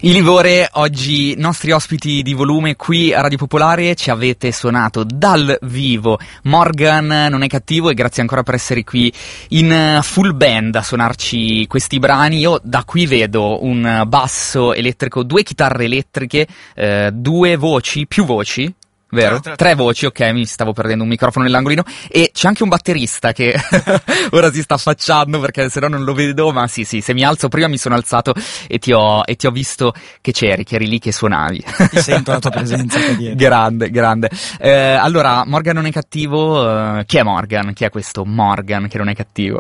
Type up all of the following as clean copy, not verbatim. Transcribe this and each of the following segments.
I Livore, oggi nostri ospiti di volume qui a Radio Popolare, ci avete suonato dal vivo. Morgan non è cattivo e grazie ancora per essere qui in full band a suonarci questi brani. Io da qui vedo un basso elettrico, 2 chitarre elettriche, 2 voci, più voci. Vero? 3 voci, ok, mi stavo perdendo un microfono nell'angolino. E c'è anche un batterista che ora si sta affacciando perché se no non lo vedo, ma sì, se mi alzo prima mi sono alzato e ti ho visto che eri lì che suonavi. Ti sento la tua presenza qua dietro. Grande. Allora, Morgan non è cattivo, chi è Morgan? Chi è questo Morgan che non è cattivo?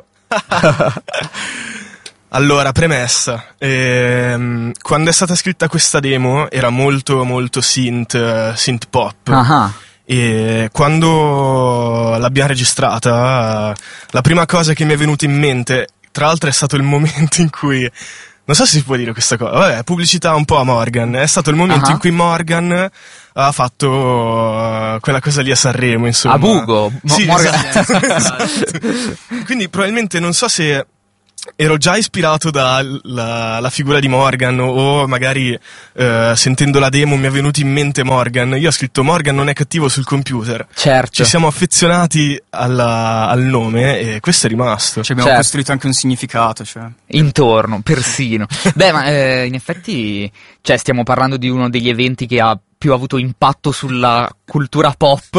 Allora, premessa, quando è stata scritta questa demo era molto molto synth pop. Ah. E quando l'abbiamo registrata, la prima cosa che mi è venuta in mente, tra l'altro è stato il momento in cui, non so se si può dire questa cosa, vabbè, pubblicità un po' a Morgan, è stato il momento in cui Morgan ha fatto quella cosa lì a Sanremo, insomma. A Bugo? Sì, Morgan. esatto. Quindi probabilmente non so se ero già ispirato dalla figura di Morgan o magari sentendo la demo mi è venuto in mente Morgan. Io ho scritto Morgan non è cattivo sul computer. Certo. Ci siamo affezionati al nome e questo è rimasto. Ci abbiamo costruito anche un significato, cioè. Intorno, persino. Beh, ma in effetti, cioè, stiamo parlando di uno degli eventi che ha più avuto impatto sulla cultura pop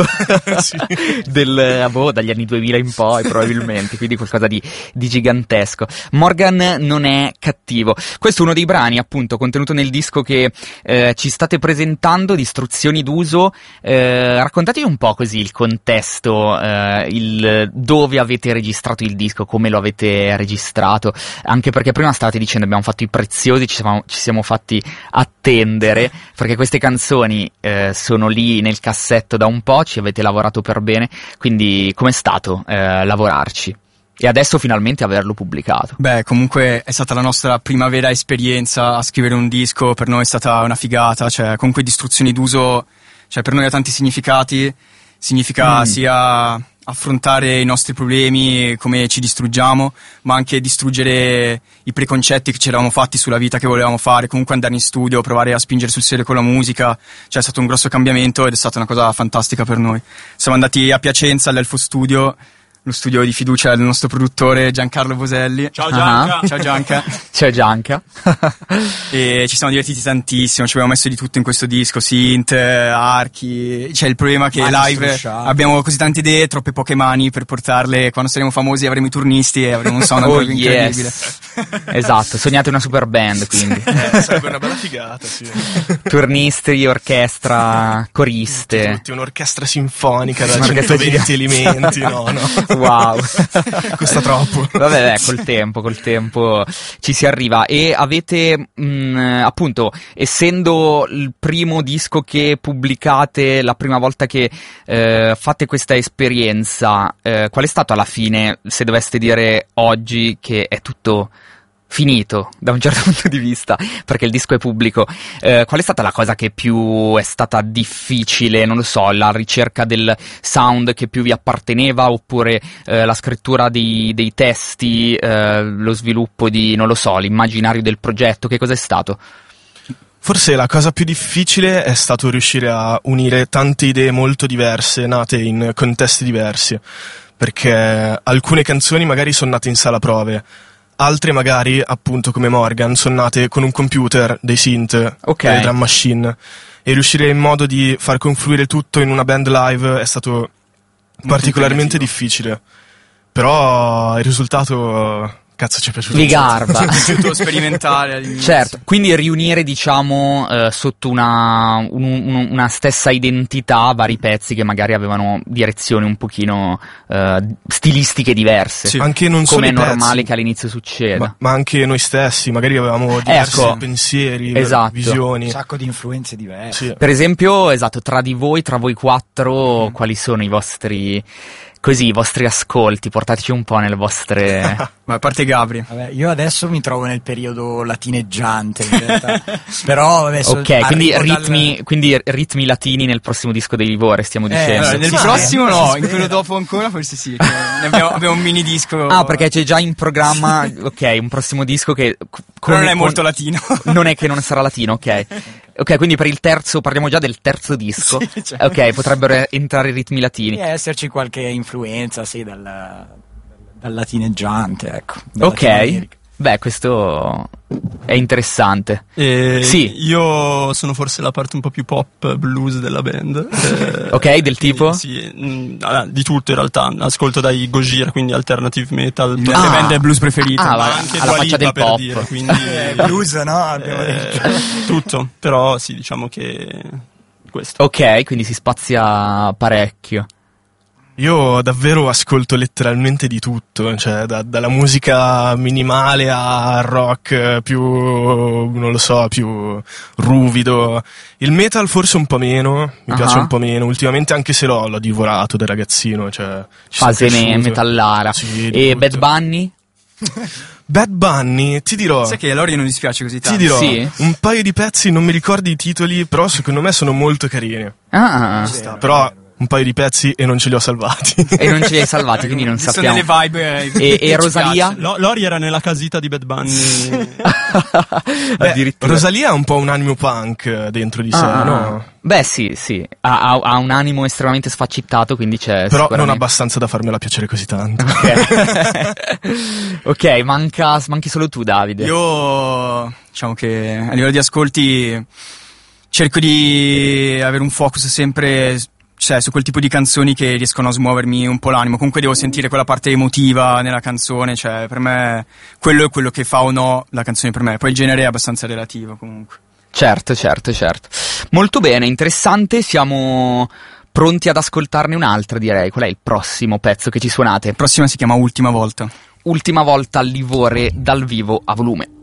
dagli anni 2000 in poi probabilmente, quindi qualcosa di gigantesco. Morgan non è cattivo. Questo è uno dei brani appunto contenuto nel disco che ci state presentando, di Istruzioni d'uso. Raccontatemi un po' così il contesto, il dove avete registrato il disco, come lo avete registrato, anche perché prima stavate dicendo abbiamo fatto i preziosi, ci siamo fatti attendere perché queste canzoni sono lì nel cassetto da un po', ci avete lavorato per bene, quindi com'è stato lavorarci? E adesso finalmente averlo pubblicato. Beh, comunque è stata la nostra prima vera esperienza a scrivere un disco, per noi è stata una figata, cioè comunque Istruzioni d'uso, cioè per noi ha tanti significati, significa sia affrontare i nostri problemi, come ci distruggiamo, ma anche distruggere i preconcetti che ci eravamo fatti sulla vita che volevamo fare, comunque andare in studio, provare a spingere sul serio con la musica, cioè è stato un grosso cambiamento ed è stata una cosa fantastica per noi. Siamo andati a Piacenza all'Elfo Studio, lo studio di fiducia del nostro produttore Giancarlo Boselli. Ciao Gianca! Ciao Gianca! Ciao Gianca! E ci siamo divertiti tantissimo, ci abbiamo messo di tutto in questo disco, synth, archi, c'è il problema che live abbiamo così tante idee, troppe poche mani per portarle, quando saremo famosi avremo i turnisti e avremo un sound ancora incredibile. Esatto, sognate una super band quindi. Sarebbe una bella figata, sì. Turnisti, orchestra, coriste. Tutti un'orchestra sinfonica da 120 elementi, no. Wow. Costa troppo. Vabbè, col tempo ci si arriva. E avete appunto, essendo il primo disco che pubblicate, la prima volta che fate questa esperienza, qual è stato alla fine, se doveste dire oggi che è tutto finito da un certo punto di vista, perché il disco è pubblico, qual è stata la cosa che più è stata difficile? Non lo so, la ricerca del sound che più vi apparteneva, oppure la scrittura dei testi, lo sviluppo di, non lo so, l'immaginario del progetto, che cosa è stato? Forse la cosa più difficile è stato riuscire a unire tante idee molto diverse, nate in contesti diversi, perché alcune canzoni magari sono nate in sala prove, altre magari, appunto come Morgan, sono nate con un computer, dei synth, delle drum machine, e riuscire in modo di far confluire tutto in una band live è stato particolarmente difficile, però il risultato, cazzo, ci è piaciuto. Vi garba. Tutto sperimentale all'inizio. Certo, quindi riunire, diciamo, sotto una stessa identità vari pezzi che magari avevano direzioni un pochino stilistiche diverse. Sì, anche non come è solo normale che all'inizio succeda. Ma anche noi stessi, magari avevamo diversi pensieri, visioni. Un sacco di influenze diverse. Sì. Per esempio, esatto, tra voi quattro, quali sono i vostri così i vostri ascolti, portateci un po' nelle vostre... Ma a parte Gabri. Vabbè, io adesso mi trovo nel periodo latineggiante, in realtà. Però adesso Ok, quindi arrivo ritmi latini nel prossimo disco dei Livore, stiamo dicendo. Allora, nel Sì, prossimo si no, spera. in quello dopo ancora forse sì. Abbiamo un mini disco. Ah, perché c'è già in programma, ok, un prossimo disco che... Però non è molto latino. Non è che non sarà latino, ok. Ok, quindi per il terzo, parliamo già del terzo disco. Sì, cioè. Ok, potrebbero entrare i ritmi latini. esserci qualche influenza, sì, dal latineggiante, ecco. dal Ok, Latino America. beh, questo è interessante. Sì. Io sono forse la parte un po' più pop blues della band. Ok, del tipo? Sì, di tutto in realtà. Ascolto dai Gojira, quindi alternative metal. Le band blues preferite. Ah, ma va, anche alla Dua faccia Lipa, del per pop. dire, quindi Blues, no? Abbiamo detto. tutto. Però sì, diciamo che questo. Ok, quindi si spazia parecchio. Io davvero ascolto letteralmente di tutto, cioè dalla musica minimale al rock più, non lo so, più ruvido. Il metal forse un po' meno, mi piace un po' meno, ultimamente anche se l'ho divorato da ragazzino, cioè ci sono Fase cresciuto. metallara. Sì, di E tutto. Bad Bunny? Bad Bunny, ti dirò, Sai che a Lori non dispiace così tanto. ti dirò, Sì. un paio di pezzi, non mi ricordo i titoli, però secondo me sono molto carini. Ah, Però un paio di pezzi e non ce li ho salvati. e non ce li hai salvati, quindi non Sono sappiamo. delle vibe. E che ci Rosalia? piace. Lori era nella casita di Bad Bunny. Beh, Addirittura. Rosalia ha un po' un animo punk dentro di sé, no? Beh, sì. Ha un animo estremamente sfaccettato, quindi c'è. Però non sicuramente. abbastanza da farmela piacere così tanto. Ok, manchi solo tu, Davide. Io, diciamo che a livello di ascolti cerco di avere un focus sempre, cioè, su quel tipo di canzoni che riescono a smuovermi un po' l'animo. Comunque devo sentire quella parte emotiva nella canzone, cioè per me quello è quello che fa o no la canzone per me. Poi il genere è abbastanza relativo comunque. Certo. Molto bene, interessante, siamo pronti ad ascoltarne un'altra, direi. Qual è il prossimo pezzo che ci suonate? La prossima si chiama Ultima Volta. Ultima volta al Livore dal vivo a volume.